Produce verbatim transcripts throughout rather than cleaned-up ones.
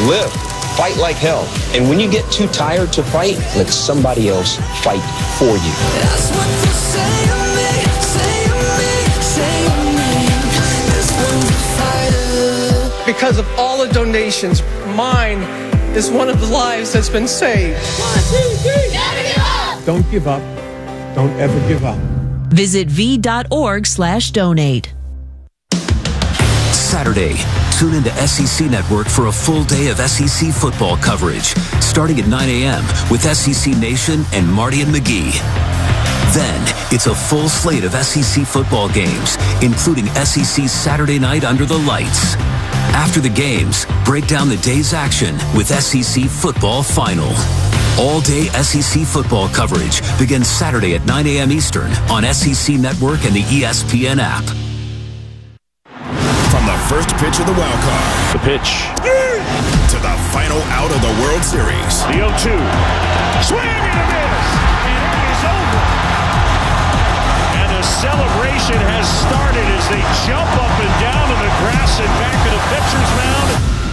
live. Fight like hell. And when you get too tired to fight, let somebody else fight for you. That's what you say to me, say to me, say to me. This one's a fighter. Because of all the donations, mine is one of the lives that's been saved. One, two, three. Never give up. Don't give up. Don't ever give up. Visit v.org slash donate. Saturday, tune into S E C Network for a full day of S E C football coverage, starting at nine a.m. with S E C Nation and Marty and McGee. Then, it's a full slate of S E C football games, including S E C Saturday Night Under the Lights. After the games, break down the day's action with S E C Football Final. All-day S E C football coverage begins Saturday at nine a.m. Eastern on S E C Network and the E S P N app. From the first pitch of the wild card. The pitch. To the final out of the World Series. The oh two. Swing and a miss. And it is over. And the celebration has started as they jump up and down in the grass and back of the pitcher's mound.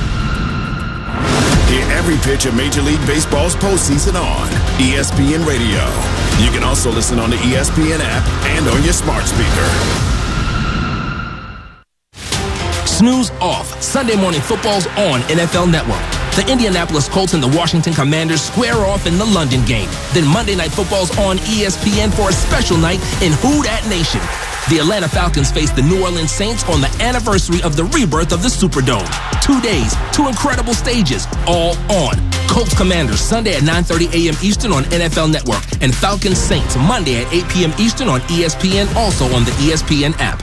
Hear every pitch of Major League Baseball's postseason on E S P N Radio. You can also listen on the E S P N app and on your smart speaker. Snooze off. Sunday Morning Football's on N F L Network. The Indianapolis Colts and the Washington Commanders square off in the London game. Then Monday Night Football's on E S P N for a special night in Who Dat Nation. The Atlanta Falcons face the New Orleans Saints on the anniversary of the rebirth of the Superdome. Two days, two incredible stages, all on. Colts Commanders Sunday at nine thirty a.m. Eastern on N F L Network. And Falcons Saints Monday at eight p.m. Eastern on E S P N, also on the E S P N app.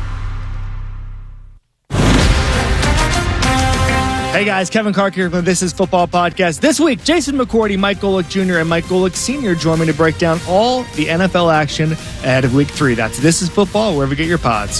Hey guys, Kevin Clark here from This Is Football Podcast. This week, Jason McCourty, Mike Golick Junior, and Mike Golick Senior join me to break down all the N F L action ahead of Week three. That's This Is Football, wherever you get your pods.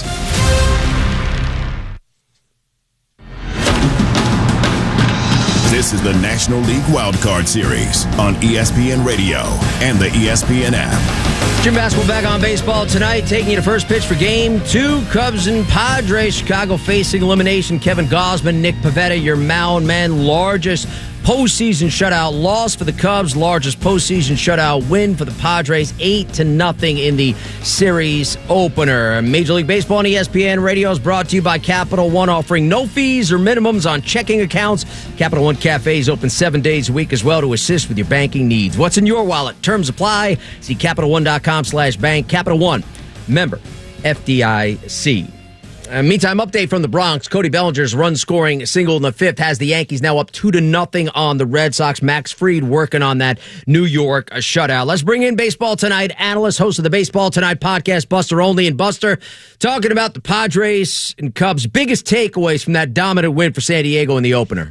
This is the National League Wildcard Series on E S P N Radio and the E S P N app. Jim Basketball back on baseball tonight, taking you to first pitch for game two. Cubs and Padres. Chicago facing elimination. Kevin Gausman, Nick Pivetta, your mound man. Largest postseason shutout loss for the Cubs. Largest postseason shutout win for the Padres. Eight to nothing in the series opener. Major League Baseball on E S P N Radio is brought to you by Capital One, offering no fees or minimums on checking accounts. Capital One Cafes open seven days a week as well to assist with your banking needs. What's in your wallet? Terms apply. See Capital One dot com slash bank. Capital One, member F D I C. Uh, meantime, update from the Bronx. Cody Bellinger's run-scoring single in the fifth has the Yankees now up two to nothing on the Red Sox. Max Fried working on that New York uh, shutout. Let's bring in Baseball Tonight analyst, host of the Baseball Tonight podcast, Buster Olney. And Buster, talking about the Padres and Cubs' biggest takeaways from that dominant win for San Diego in the opener.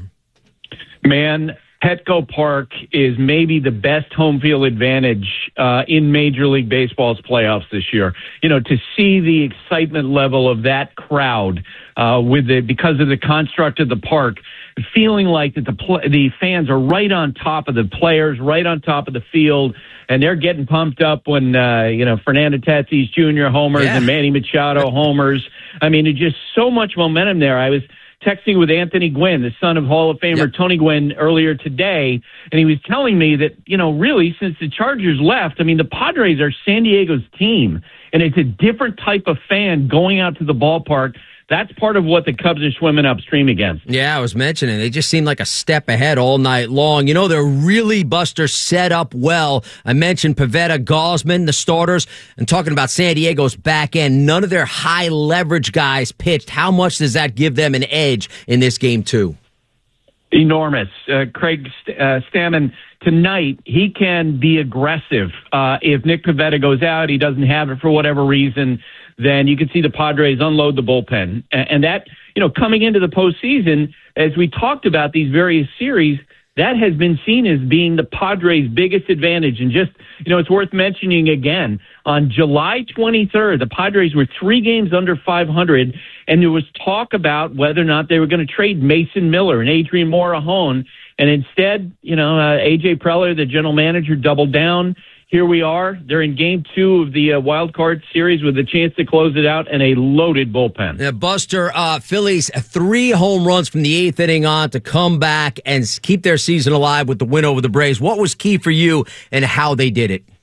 Man, Petco Park is maybe the best home field advantage uh, in Major League Baseball's playoffs this year. You know, to see the excitement level of that crowd uh, with the because of the construct of the park, feeling like that the pl- the fans are right on top of the players, right on top of the field, and they're getting pumped up when uh, you know Fernando Tatis Junior homers yeah. and Manny Machado homers. I mean, it's just so much momentum there. I was texting with Anthony Gwynn, the son of Hall of Famer yep. Tony Gwynn, earlier today, and he was telling me that, you know, really, since the Chargers left, I mean, the Padres are San Diego's team, and it's a different type of fan going out to the ballpark. That's part of what the Cubs are swimming upstream against. Yeah, I was mentioning, they just seem like a step ahead all night long. You know, they're really, Buster, set up well. I mentioned Pivetta, Gausman, the starters, and talking about San Diego's back end. None of their high leverage guys pitched. How much does that give them an edge in this game, too? Enormous. Uh, Craig uh, Stammen, tonight, he can be aggressive. Uh, if Nick Pivetta goes out, he doesn't have it for whatever reason, then you can see the Padres unload the bullpen. And that, you know, coming into the postseason, as we talked about these various series, that has been seen as being the Padres' biggest advantage. And just, you know, it's worth mentioning again, on July twenty-third, the Padres were three games under five hundred, and there was talk about whether or not they were going to trade Mason Miller and Adrian Morejon. And instead, you know, uh, A J Preller, the general manager, doubled down. here we are. They're in game two of the uh, wild card series with a chance to close it out and a loaded bullpen. Yeah, Buster, uh, Phillies, three home runs from the eighth inning on to come back and keep their season alive with the win over the Braves. What was key for you and how they did it?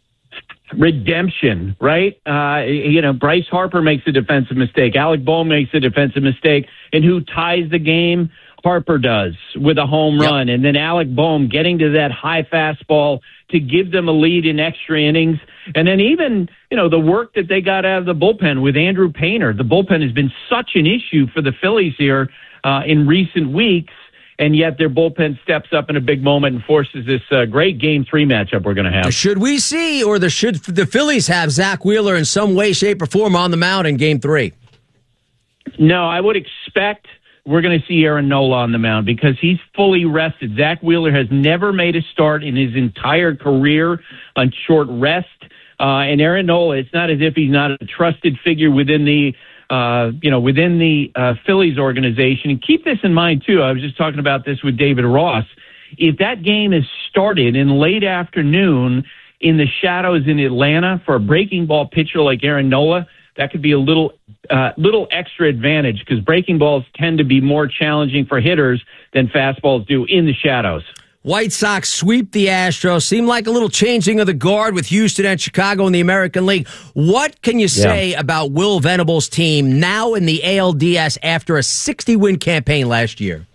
Redemption, right? Uh, you know, Bryce Harper makes a defensive mistake. Alec Bohm makes a defensive mistake. And who ties the game? Harper does with a home Yep. run. And then Alec Bohm getting to that high fastball to give them a lead in extra innings. And then even, you know, the work that they got out of the bullpen with Andrew Painter. The bullpen has been such an issue for the Phillies here uh, in recent weeks. And yet their bullpen steps up in a big moment and forces this uh, great game three matchup we're going to have. Should we see, or the, should the Phillies have Zach Wheeler in some way, shape, or form on the mound in game three? No, I would expect we're going to see Aaron Nola on the mound because he's fully rested. Zach Wheeler has never made a start in his entire career on short rest. Uh, and Aaron Nola, it's not as if he's not a trusted figure within the Uh, you know, within the uh, Phillies organization. And keep this in mind, too. I was just talking about this with David Ross. If that game is started in late afternoon in the shadows in Atlanta for a breaking ball pitcher like Aaron Nola, that could be a little uh, little extra advantage because breaking balls tend to be more challenging for hitters than fastballs do in the shadows. White Sox sweep the Astros. Seemed like a little changing of the guard with Houston and Chicago in the American League. What can you say yeah. about Will Venable's team now in the A L D S after a sixty-win campaign last year?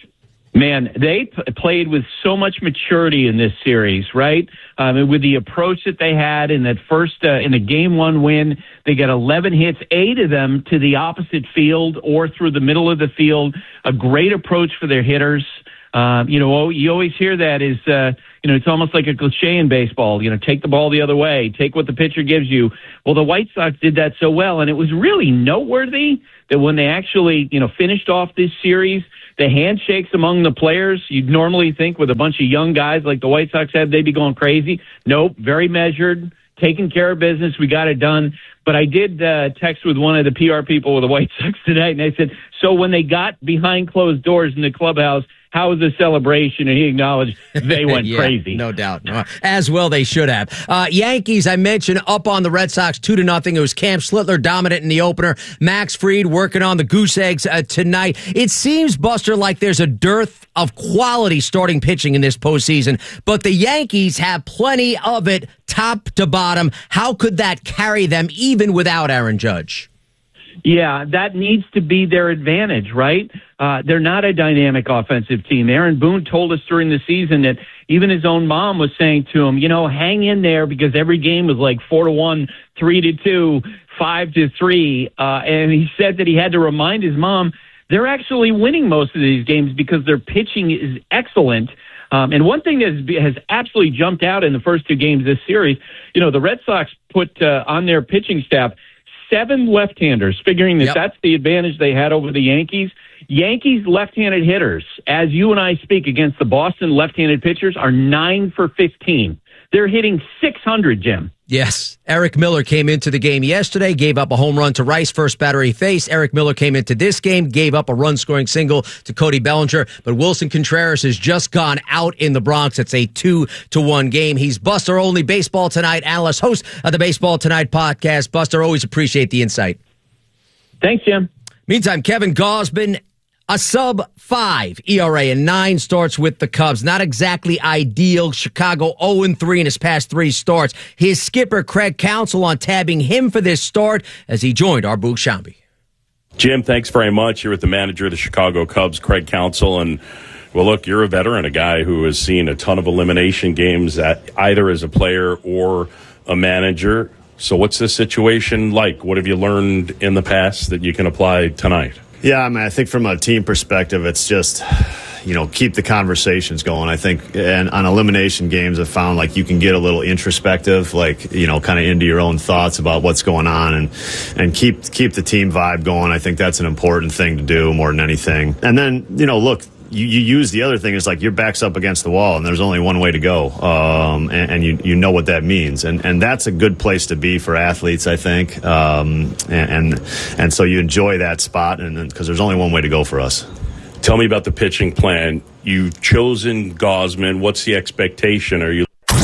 Man, they p- played with so much maturity in this series, right? Um, and with the approach that they had in that first, uh, in the game one win, they got eleven hits, eight of them to the opposite field or through the middle of the field. A great approach for their hitters. Uh, you know, you always hear that is, uh, you know, it's almost like a cliche in baseball. You know, take the ball the other way, take what the pitcher gives you. Well, the White Sox did that so well, and it was really noteworthy that when they actually, you know, finished off this series, the handshakes among the players, you'd normally think with a bunch of young guys like the White Sox had, they'd be going crazy. Nope, very measured, taking care of business. We got it done. But I did uh, text with one of the P R people with the White Sox tonight, and I said, so when they got behind closed doors in the clubhouse, how was the celebration? And he acknowledged they went yeah, crazy. No doubt. As well they should have. Uh, Yankees, I mentioned, up on the Red Sox two to nothing. It was Cam Slittler dominant in the opener. Max Fried working on the goose eggs uh, tonight. It seems, Buster, like there's a dearth of quality starting pitching in this postseason, but the Yankees have plenty of it top to bottom. How could that carry them even without Aaron Judge? Yeah, that needs to be their advantage, right? Uh, they're not a dynamic offensive team. Aaron Boone told us during the season that even his own mom was saying to him, you know, hang in there because every game was like four to one, three to two, five to three. Uh, and he said that he had to remind his mom they're actually winning most of these games because their pitching is excellent. Um, and one thing that has absolutely jumped out in the first two games this series, you know, the Red Sox put uh, on their pitching staff seven left-handers, figuring that yep. that's the advantage they had over the Yankees. Yankees left-handed hitters, as you and I speak against the Boston left-handed pitchers, are nine for fifteen. They're hitting six hundred, Jim. Yes. Eric Miller came into the game yesterday, gave up a home run to Rice, first batter he faced. Eric Miller came into this game, gave up a run-scoring single to Cody Bellinger. But Wilson Contreras has just gone out in the Bronx. It's a two to one game. He's Buster Olney, Baseball Tonight analyst, host of the Baseball Tonight podcast. Buster, always appreciate the insight. Thanks, Jim. Meantime, Kevin Gausman, a sub five E R A and nine starts with the Cubs. Not exactly ideal. Chicago oh and three in his past three starts. His skipper, Craig Counsell, on tabbing him for this start as he joined our Boog Shambi. Jim, thanks very much. You're with the manager of the Chicago Cubs, Craig Counsell. And, well, look, you're a veteran, a guy who has seen a ton of elimination games at either as a player or a manager. So what's this situation like? What have you learned in the past that you can apply tonight? Yeah, I mean, I think from a team perspective, it's just, you know, keep the conversations going. I think, and on elimination games, I've found like you can get a little introspective, like, you know, kind of into your own thoughts about what's going on, and and keep keep the team vibe going. I think that's an important thing to do more than anything. And then, you know, look, you, you use the other thing is like your back's up against the wall and there's only one way to go. Um, and, and you, you know what that means. And, and that's a good place to be for athletes, I think. Um, and, and, and so you enjoy that spot, and because there's only one way to go for us. Tell me about the pitching plan. You've chosen Gausman. What's the expectation? Are you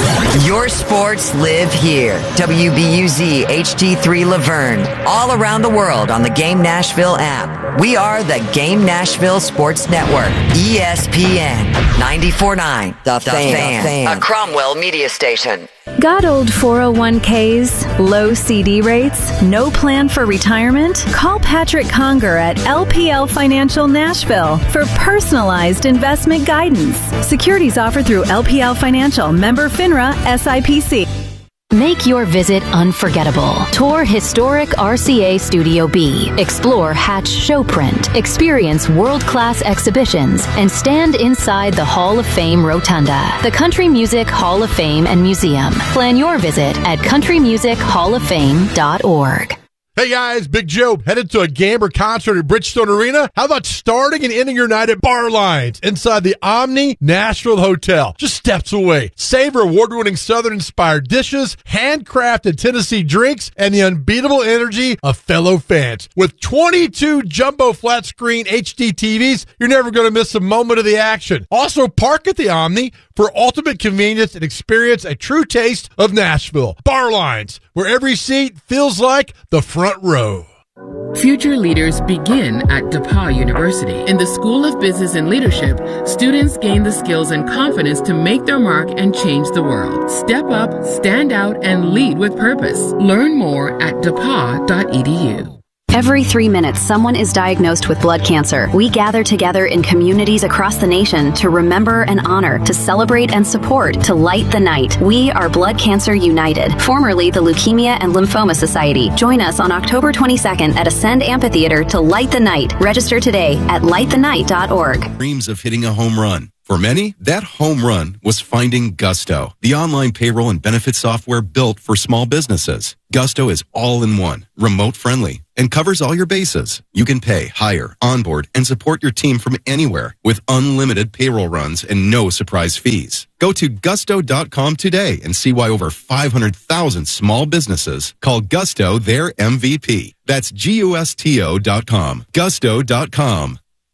Your sports live here. W B U Z H D three Laverne. All around the world on the Game Nashville app. We are the Game Nashville Sports Network. E S P N ninety-four point nine. The, the fan. fan. A Cromwell media station. Got old four oh one k's, low C D rates, no plan for retirement? Call Patrick Conger at L P L Financial Nashville for personalized investment guidance. Securities offered through L P L Financial, member FINRA, S I P C. Make your visit unforgettable. Tour historic R C A Studio B. Explore Hatch Showprint. Experience world-class exhibitions and stand inside the Hall of Fame Rotunda, the Country Music Hall of Fame and Museum. Plan your visit at country music hall of fame dot org. Hey guys, Big Joe, headed to a game or concert at Bridgestone Arena? How about starting and ending your night at Bar Lines inside the Omni Nashville Hotel, just steps away? Savor award-winning Southern-inspired dishes, handcrafted Tennessee drinks, and the unbeatable energy of fellow fans. With twenty-two jumbo flat-screen H D T Vs, you're never going to miss a moment of the action. Also, park at the Omni for ultimate convenience and experience a true taste of Nashville. Bar Lines, where every seat feels like the front row. Future leaders begin at DePauw University. In the School of Business and Leadership, students gain the skills and confidence to make their mark and change the world. Step up, stand out, and lead with purpose. Learn more at depaw dot e d u. Every three minutes, someone is diagnosed with blood cancer. We gather together in communities across the nation to remember and honor, to celebrate and support, to light the night. We are Blood Cancer United, formerly the Leukemia and Lymphoma Society. Join us on October twenty-second at Ascend Amphitheater to light the night. Register today at light the night dot org. Dreams of hitting a home run. For many, that home run was finding Gusto, the online payroll and benefit software built for small businesses. Gusto is all-in-one, remote-friendly, and covers all your bases. You can pay, hire, onboard, and support your team from anywhere with unlimited payroll runs and no surprise fees. Go to gusto dot com today and see why over five hundred thousand small businesses call Gusto their M V P. That's G U S T O dot com. gusto dot com.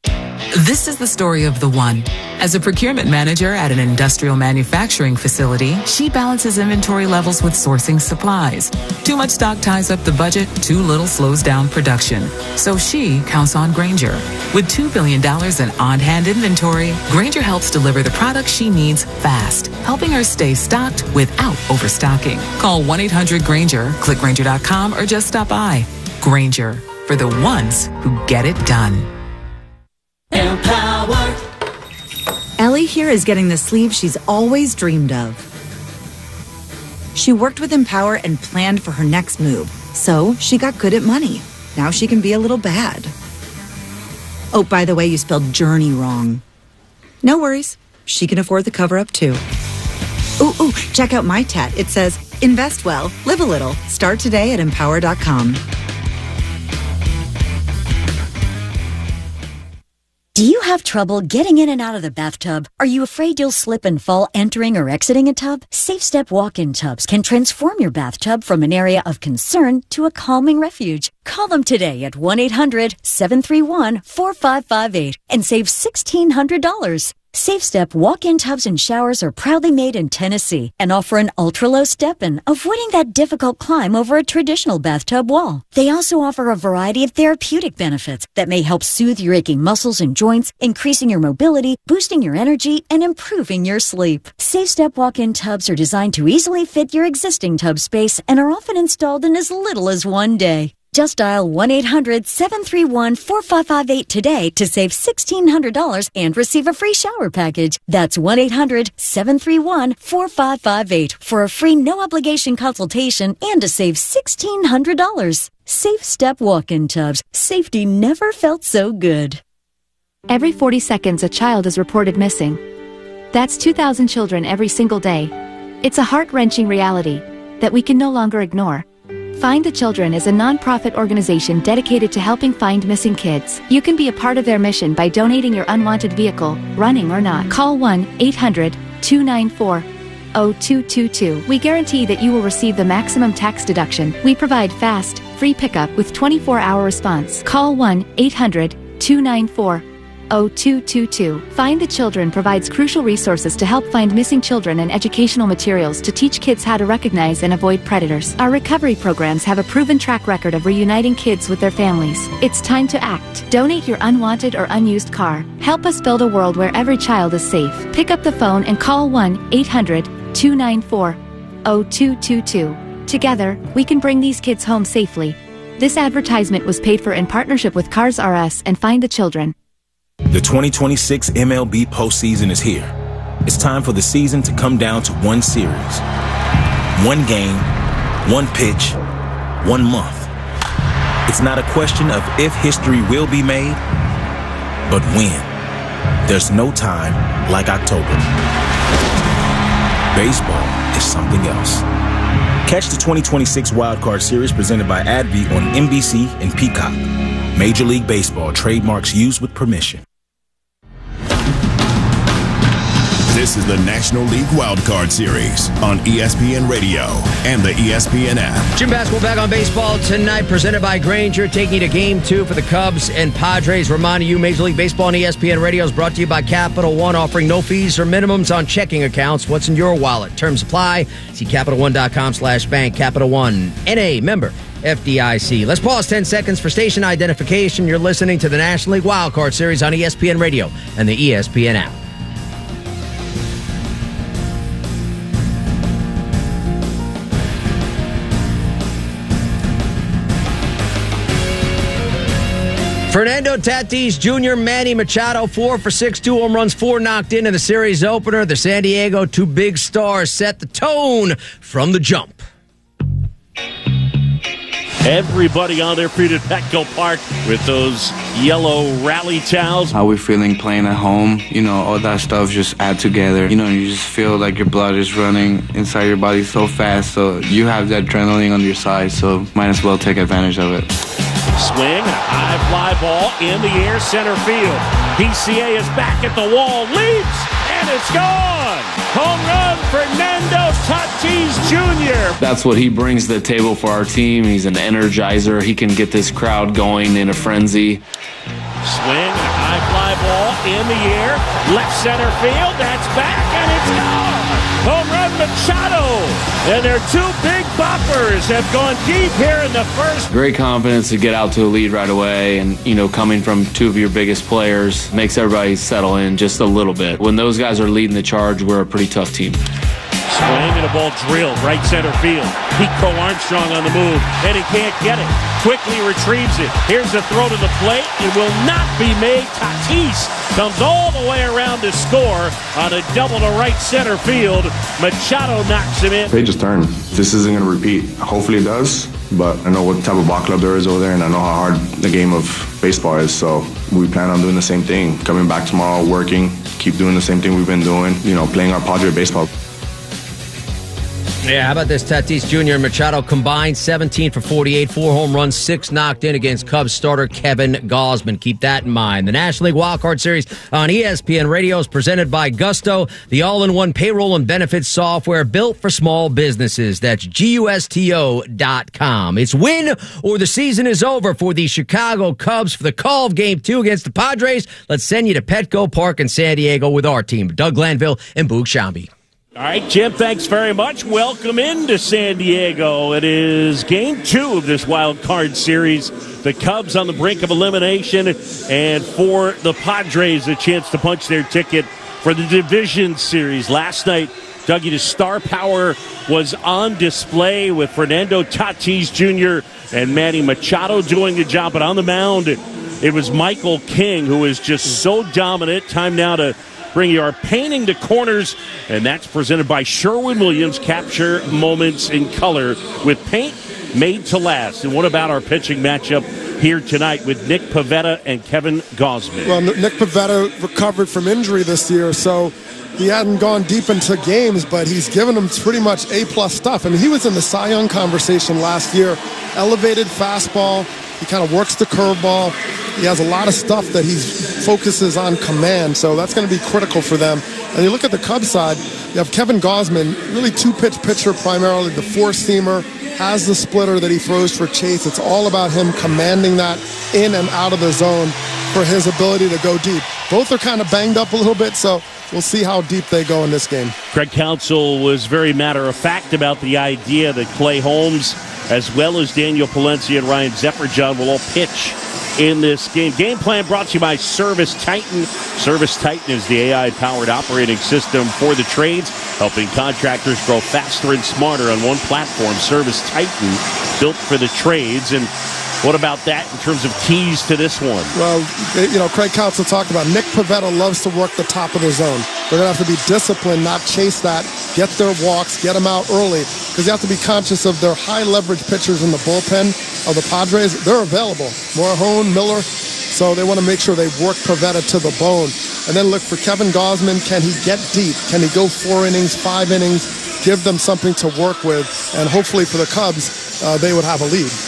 This is the story of the one. As a procurement manager at an industrial manufacturing facility, she balances inventory levels with sourcing supplies. Too much stock ties up the budget, too little slows down production. So she counts on Grainger. With two billion dollars in on-hand inventory, Grainger helps deliver the products she needs fast, helping her stay stocked without overstocking. Call one eight hundred Grainger, click Grainger dot com, or just stop by. Grainger, for the ones who get it done. Empower. Ellie here is getting the sleeve she's always dreamed of. She worked with Empower and planned for her next move, so she got good at money. Now she can be a little bad. Oh, by the way, you spelled journey wrong. No worries. She can afford the cover-up, too. Ooh, ooh, check out my tat. It says, invest well, live a little. Start today at empower dot com. Do you have trouble getting in and out of the bathtub? Are you afraid you'll slip and fall entering or exiting a tub? SafeStep walk-in tubs can transform your bathtub from an area of concern to a calming refuge. Call them today at one eight hundred seven three one four five five eight and save sixteen hundred dollars. SafeStep walk-in tubs and showers are proudly made in Tennessee and offer an ultra-low step-in, avoiding that difficult climb over a traditional bathtub wall. They also offer a variety of therapeutic benefits that may help soothe your aching muscles and joints, increasing your mobility, boosting your energy, and improving your sleep. SafeStep walk-in tubs are designed to easily fit your existing tub space and are often installed in as little as one day. Just dial one eight hundred seven three one four five five eight today to save sixteen hundred dollars and receive a free shower package. That's one eight hundred seven three one four five five eight for a free no-obligation consultation and to save sixteen hundred dollars. Safe Step walk-in tubs. Safety never felt so good. Every forty seconds, a child is reported missing. That's two thousand children every single day. It's a heart-wrenching reality that we can no longer ignore. Find the Children is a non-profit organization dedicated to helping find missing kids. You can be a part of their mission by donating your unwanted vehicle, running or not. Call one eight hundred two nine four zero two two two. We guarantee that you will receive the maximum tax deduction. We provide fast, free pickup with twenty-four hour response. Call one eight hundred two nine four oh two two two. Find the Children provides crucial resources to help find missing children and educational materials to teach kids how to recognize and avoid predators. Our recovery programs have a proven track record of reuniting kids with their families. It's time to act. Donate your unwanted or unused car. Help us build a world where every child is safe. Pick up the phone and call one eight hundred two nine four oh two two two. Together, we can bring these kids home safely. This advertisement was paid for in partnership with Cars R Us and Find the Children. The twenty twenty-six M L B postseason is here. It's time for the season to come down to one series. One game, one pitch, one month. It's not a question of if history will be made, but when. There's no time like October. Baseball is something else. Catch the twenty twenty-six Wild Card Series presented by A D V on N B C and Peacock. Major League Baseball trademarks used with permission. This is the National League Wild Card Series on E S P N Radio and the E S P N app. Gym basketball back on baseball tonight, presented by Grainger, taking you to game two for the Cubs and Padres. Reminding you, Major League Baseball on E S P N Radio is brought to you by Capital One, offering no fees or minimums on checking accounts. What's in your wallet? Terms apply. See Capital One dot com slash bank. Capital One, N A member F D I C. Let's pause ten seconds for station identification. You're listening to the National League Wild Card Series on E S P N Radio and the E S P N app. Fernando Tatis Junior, Manny Machado, four for six, two home runs, four knocked in in the series opener. The San Diego two big stars set the tone from the jump. Everybody on their feet at Petco Park with those yellow rally towels. How we feeling playing at home, you know, all that stuff just add together. You know, you just feel like your blood is running inside your body so fast, so you have that adrenaline on your side, so might as well take advantage of it. Swing, high fly ball in the air, center field. P C A is back at the wall, leaps, and it's gone. Home run, Fernando Tatis Junior That's what he brings to the table for our team. He's an energizer. He can get this crowd going in a frenzy. Swing, high fly ball in the air, left center field. That's back, and it's gone. Home run, Machado. And their two big boppers have gone deep here in the first. Great confidence to get out to a lead right away. And, you know, coming from two of your biggest players makes everybody settle in just a little bit. When those guys are leading the charge, we're a pretty tough team. Swing and a ball drilled right center field. Pico Armstrong on the move, and he can't get it. Quickly retrieves it. Here's the throw to the plate. It will not be made. Tatis comes all the way around to score on a double to right center field. Machado knocks him in. Page is turned. This isn't going to repeat. Hopefully it does, but I know what type of ball club there is over there, and I know how hard the game of baseball is, so we plan on doing the same thing. Coming back tomorrow, working, keep doing the same thing we've been doing, you know, playing our Padre baseball. Yeah, how about this? Tatis Junior and Machado combined seventeen for forty-eight, four home runs, six knocked in against Cubs starter Kevin Gausman. Keep that in mind. The National League Wild Card Series on E S P N Radio is presented by Gusto, the all-in-one payroll and benefits software built for small businesses. That's G U S T O dot com. It's win or the season is over for the Chicago Cubs for the call of Game two against the Padres. Let's send you to Petco Park in San Diego with our team, Doug Glanville and Boog Shambi. All right, Jim, thanks very much. Welcome into San Diego. It is game two of this wild card series. The Cubs on the brink of elimination, and for the Padres, a chance to punch their ticket for the division series. Last night, Dougie, the star power was on display with Fernando Tatis Junior and Manny Machado doing the job, but on the mound, it was Michael King who was just so dominant. Time now to bring you our Painting the Corners, and that's presented by Sherwin-Williams. Capture moments in color with paint made to last. And what about our pitching matchup here tonight with Nick Pivetta and Kevin Gausman? Well, Nick Pivetta recovered from injury this year, so he hadn't gone deep into games, but he's given them pretty much A-plus stuff. I mean, he was in the Cy Young conversation last year. Elevated fastball. He kind of works the curveball. He has a lot of stuff that he focuses on command, so that's going to be critical for them. And you look at the Cubs side, you have Kevin Gausman, really two-pitch pitcher primarily, the four-seamer, has the splitter that he throws for Chase. It's all about him commanding that in and out of the zone for his ability to go deep. Both are kind of banged up a little bit, so we'll see how deep they go in this game. Craig Counsell was very matter-of-fact about the idea that Clay Holmes, as well as Daniel Palencia and Ryan Zephyr-John, will all pitch in this game. Game plan brought to you by Service Titan. Service Titan is the A I-powered operating system for the trades, helping contractors grow faster and smarter on one platform. Service Titan, built for the trades. And what about that in terms of keys to this one? Well, you know, Craig Counsell talked about Nick Pivetta loves to work the top of the zone. They're going to have to be disciplined, not chase that, get their walks, get them out early, because you have to be conscious of their high-leverage pitchers in the bullpen of the Padres. They're available. Morahone, Miller. So they want to make sure they work Pivetta to the bone. And then look for Kevin Gausman. Can he get deep? Can he go four innings, five innings, give them something to work with? And hopefully for the Cubs, uh, they would have a lead.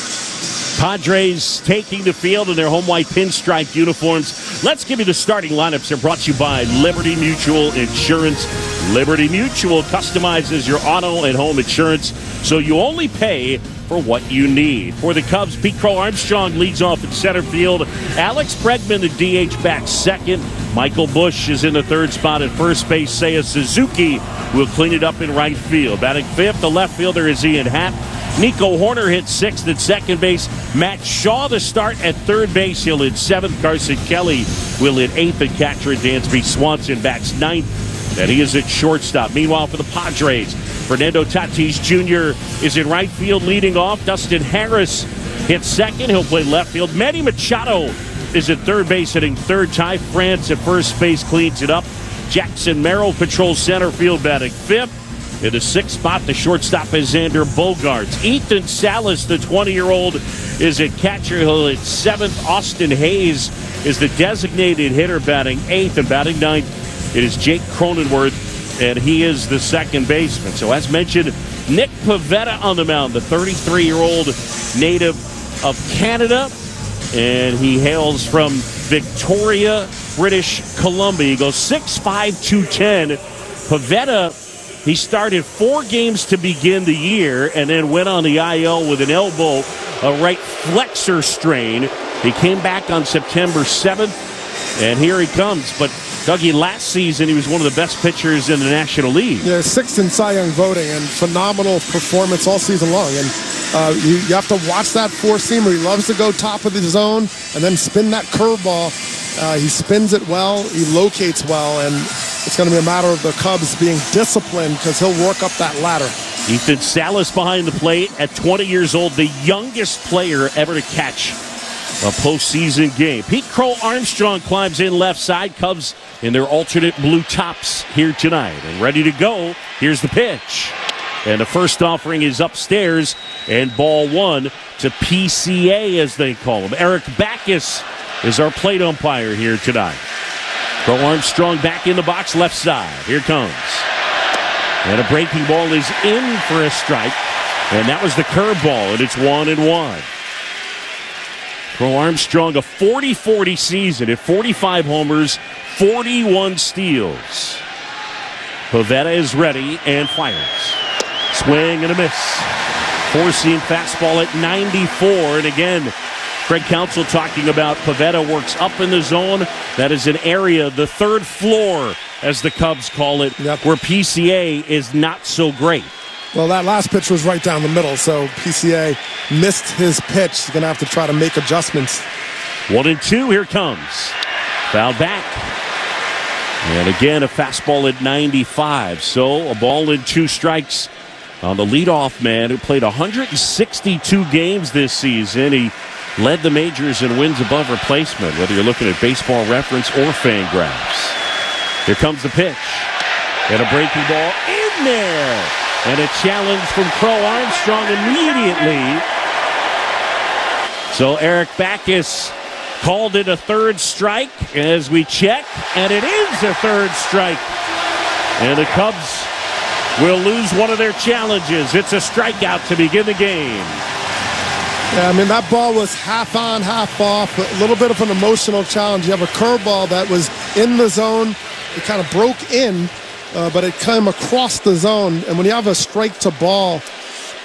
Padres taking the field in their home white pinstripe uniforms. Let's give you the starting lineups. They're brought to you by Liberty Mutual Insurance. Liberty Mutual customizes your auto and home insurance, so you only pay for what you need. For the Cubs, Pete Crow Armstrong leads off in center field. Alex Bregman, the D H, back second. Michael Busch is in the third spot at first base. Seiya Suzuki will clean it up in right field. Batting fifth, the left fielder is Ian Happ. Nico Horner hits sixth at second base. Matt Shaw to start at third base. He'll hit seventh. Carson Kelly will hit eighth. And catcher Dansby Swanson backs ninth. And he is at shortstop. Meanwhile, for the Padres, Fernando Tatis Junior is in right field leading off. Dustin Harris hits second. He'll play left field. Manny Machado is at third base hitting third. Ty France at first base cleans it up. Jackson Merrill patrols center field batting fifth. In the sixth spot, the shortstop is Xander Bogaerts. Ethan Salas, the twenty-year-old, is at catcher. He'll hit seventh. Austin Hayes is the designated hitter batting eighth. And batting ninth, it is Jake Cronenworth, and he is the second baseman. So as mentioned, Nick Pivetta on the mound, the thirty-three-year-old native of Canada, and he hails from Victoria, British Columbia. He goes six five, two ten. Pivetta, he started four games to begin the year and then went on the I L with an elbow, a right flexor strain. He came back on September seventh, and here he comes. But, Dougie, last season he was one of the best pitchers in the National League. Yeah, sixth in Cy Young voting, and phenomenal performance all season long. And uh, you, you have to watch that four-seamer. He loves to go top of the zone and then spin that curveball. Uh, he spins it well. He locates well, and it's going to be a matter of the Cubs being disciplined because he'll work up that ladder. Ethan Salas behind the plate at twenty years old, the youngest player ever to catch a postseason game. Pete Crow Armstrong climbs in left side. Cubs in their alternate blue tops here tonight. And ready to go. Here's the pitch. And the first offering is upstairs, and ball one to P C A, as they call him. Eric Backus is our plate umpire here tonight. Crow Armstrong back in the box, left side. Here comes. And a breaking ball is in for a strike. And that was the curveball, and it's one and one. Crow Armstrong, a forty forty season at forty-five homers, forty-one steals. Pivetta is ready and fires. Swing and a miss. Four-seam fastball at ninety-four. And again, Craig Counsell talking about Pivetta works up in the zone. That is an area, the third floor, as the Cubs call it, yep, where P C A is not so great. Well, that last pitch was right down the middle, so P C A missed his pitch. He's going to have to try to make adjustments. One and two, here comes. Foul back. And again, a fastball at ninety-five. So a ball and two strikes on the leadoff man who played one hundred sixty-two games this season. He led the majors in wins above replacement, whether you're looking at Baseball Reference or Fangraphs. Here comes the pitch. And a breaking ball in there. And a challenge from Crow Armstrong immediately. So Eric Backus called it a third strike as we check, and it is a third strike. And the Cubs will lose one of their challenges. It's a strikeout to begin the game. Yeah, I mean, that ball was half on, half off. A little bit of an emotional challenge. You have a curveball that was in the zone. It kind of broke in, uh, but it came across the zone. And when you have a strike to ball,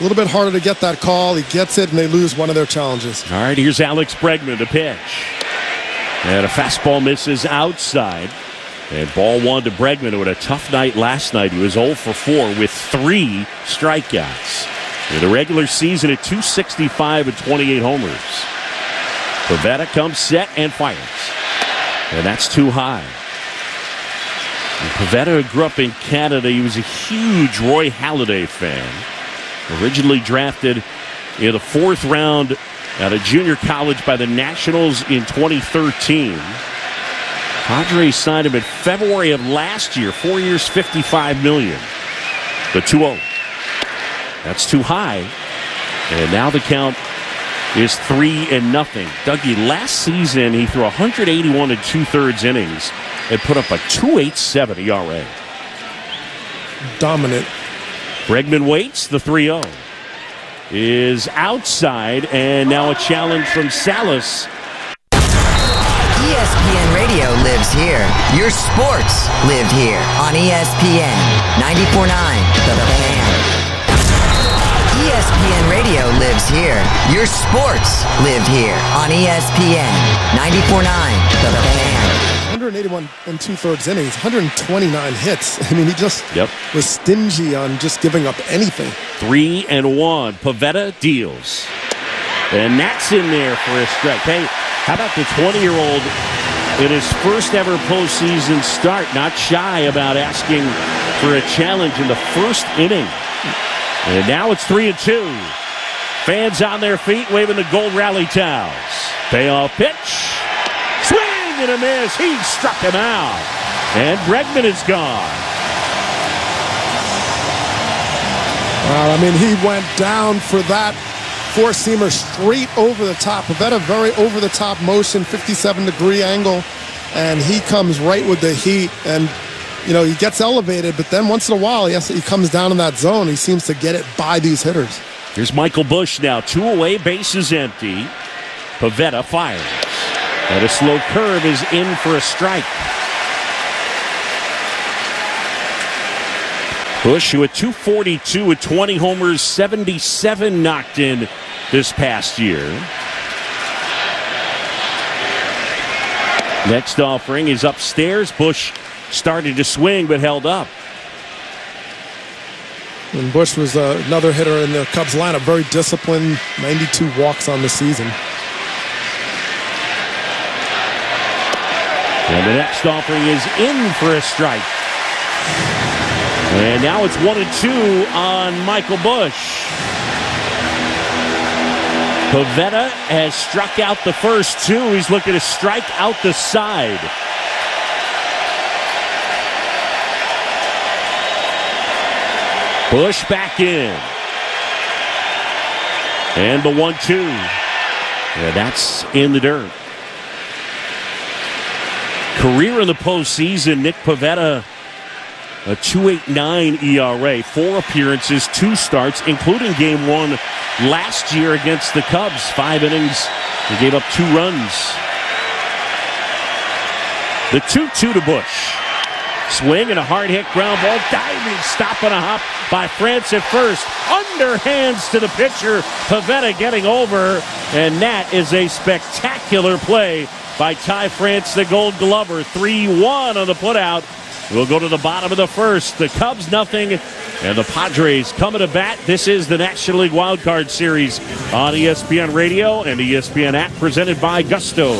A little bit harder to get that call. He gets it, and they lose one of their challenges. All right, here's Alex Bregman to pitch. And a fastball misses outside. And ball one to Bregman, who had a tough night last night. He was oh for four with three strikeouts. In the regular season at two sixty-five and twenty-eight homers. Pivetta comes set and fires. And that's too high. And Pivetta grew up in Canada. He was a huge Roy Halladay fan. Originally drafted in the fourth round out of junior college by the Nationals in twenty thirteen. Padres signed him in February of last year. Four years, fifty-five million dollars. The two oh. That's too high. And now the count is three and nothing. Dougie, last season he threw one eighty-one and two-thirds innings and put up a two eighty-seven E R A. Dominant. Bregman waits. The three oh is outside, and now a challenge from Salas. E S P N Radio lives here. Your sports live here on E S P N ninety-four point nine The Fan. E S P N Radio lives here. Your sports live here on E S P N ninety-four point nine The Fan. one eighty-one and two-thirds innings, one twenty-nine hits. I mean, he just yep. was stingy on just giving up anything. Three and one. Pivetta deals. And that's in there for a strike. Hey, how about the twenty-year-old in his first ever postseason start, not shy about asking for a challenge in the first inning. And now it's three and two. Fans on their feet waving the gold rally towels. Payoff pitch. Swing and a miss. He struck him out. And Bregman is gone. Well, I mean, he went down for that four-seamer straight over the top. Pivetta, very over-the-top motion, fifty-seven degree angle, and he comes right with the heat. And, you know, he gets elevated, but then once in a while, he, has to, he comes down in that zone. He seems to get it by these hitters. Here's Michael Busch now. Two away, bases empty. Pivetta fires. And a slow curve is in for a strike. Busch, who at two forty-two with twenty homers, seventy-seven knocked in this past year. Next offering is upstairs. Busch started to swing but held up. And Busch was uh, another hitter in the Cubs lineup. Very disciplined, ninety-two walks on the season. And the next offering is in for a strike. And now it's one and two on Michael Busch. Pivetta has struck out the first two. He's looking to strike out the side. Busch back in. And the one two. And that's in the dirt. Career in the postseason, Nick Pivetta, a two eighty-nine E R A, four appearances, two starts, including game one last year against the Cubs. Five innings, he gave up two runs. The two two to Busch. Swing and a hard hit ground ball. Diving stop and a hop by France at first. Underhands to the pitcher. Pivetta getting over. And that is a spectacular play by Ty France, the Gold Glover. three one on the putout. We'll go to the bottom of the first. The Cubs nothing, and the Padres coming to bat. This is the National League Wild Card Series on E S P N Radio and E S P N app, presented by Gusto.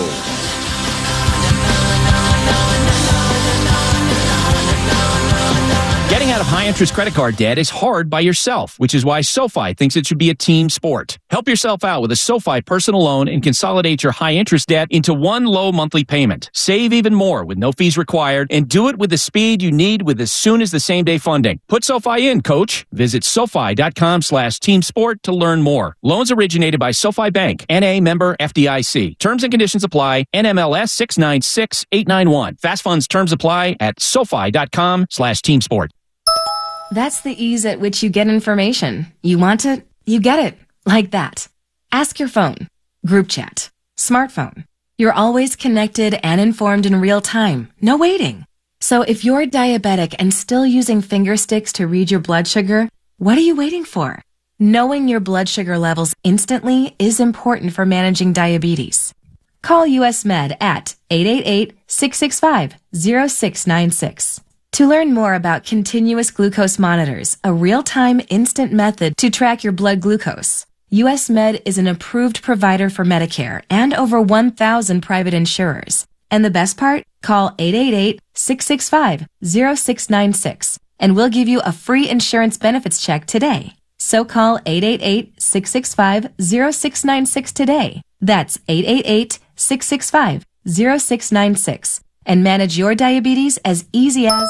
Getting out of high-interest credit card debt is hard by yourself, which is why SoFi thinks it should be a team sport. Help yourself out with a SoFi personal loan and consolidate your high-interest debt into one low monthly payment. Save even more with no fees required, and do it with the speed you need with as soon as the same-day funding. Put SoFi in, coach. Visit SoFi.com slash team sport to learn more. Loans originated by SoFi Bank, N A member F D I C. Terms and conditions apply. N M L S six nine six eight nine one. Fast funds terms apply at SoFi.com slash team sport. That's the ease at which you get information. You want it, you get it. Like that. Ask your phone. Group chat. Smartphone. You're always connected and informed in real time. No waiting. So if you're diabetic and still using finger sticks to read your blood sugar, what are you waiting for? Knowing your blood sugar levels instantly is important for managing diabetes. Call U S Med at eight eight eight, six six five, zero six nine six. To learn more about continuous glucose monitors, a real-time instant method to track your blood glucose, U S Med is an approved provider for Medicare and over one thousand private insurers. And the best part? Call eight eight eight, six six five, zero six nine six and we'll give you a free insurance benefits check today. So call eight eight eight, six six five, zero six nine six today. That's eight eight eight, six six five, zero six nine six and manage your diabetes as easy as...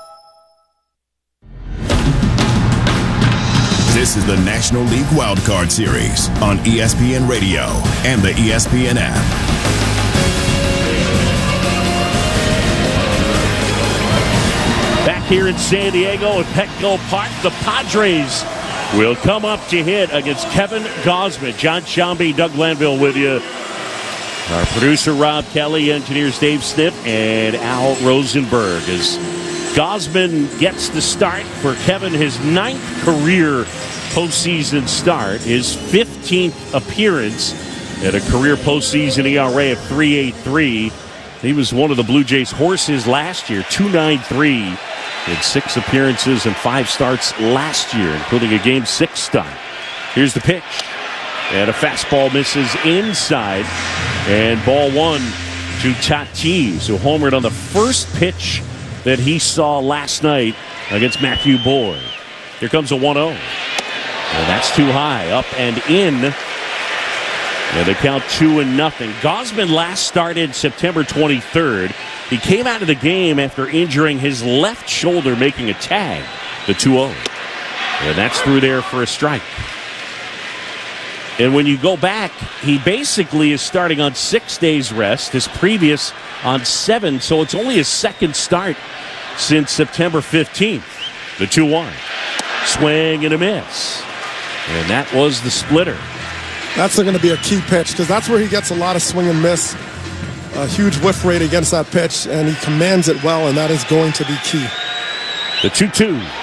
This is the National League Wildcard Series on E S P N Radio and the E S P N app. Back here in San Diego at Petco Park, the Padres will come up to hit against Kevin Gausman. John Sciambi, Doug Glanville with you. Our producer, Rob Kelly, engineers Dave Snip, and Al Rosenberg. As Gausman gets the start for Kevin, his ninth career postseason start, his fifteenth appearance at a career postseason E R A of three point eight three. He was one of the Blue Jays' horses last year, two point nine three. In six appearances and five starts last year, including a game six start. Here's the pitch. And a fastball misses inside. And ball one to Tatis, who homered on the first pitch that he saw last night against Matthew Boyd. Here comes a one oh. And that's too high. Up and in. And they count two and nothing. Gausman last started September twenty-third. He came out of the game after injuring his left shoulder, making a tag. The two oh. And that's through there for a strike. And when you go back, he basically is starting on six days rest, his previous on seven, so it's only his second start since September fifteenth. The two one. Swing and a miss. And that was the splitter. That's going to be a key pitch because that's where he gets a lot of swing and miss. A huge whiff rate against that pitch, and he commands it well, and that is going to be key. The two two.